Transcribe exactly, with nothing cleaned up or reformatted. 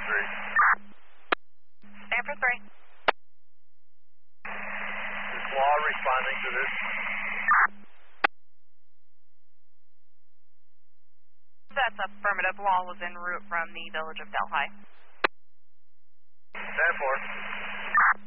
three. Stand for three. Is Law responding to this? That's affirmative. Law was en route from the village of Delhi. Stand for.